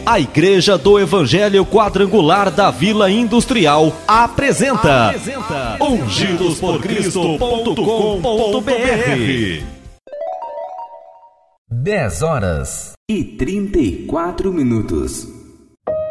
A Igreja do Evangelho Quadrangular da Vila Industrial apresenta ungidosporcristo.com.br. 10 horas e 34 minutos.